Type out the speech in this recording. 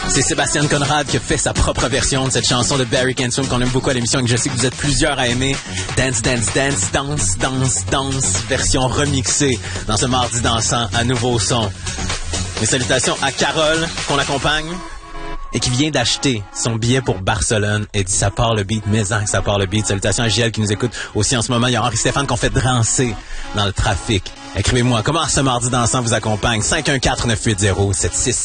C'est Sébastien Conrad qui a fait sa propre version de cette chanson de Barry Can't Swim qu'on aime beaucoup à l'émission et que je sais que vous êtes plusieurs à aimer. Dance, dance, dance, dance, dance, dance, version remixée dans ce mardi dansant à nouveau son. Mes salutations à Carole qu'on accompagne et qui vient d'acheter son billet pour Barcelone et dit ça part le beat, mais ça part le beat. Salutations à JL qui nous écoute aussi en ce moment. Il y a Henri-Stéphane qu'on fait drancer dans le trafic. Écrivez-moi, comment ce mardi dansant vous accompagne? 514-980-7666.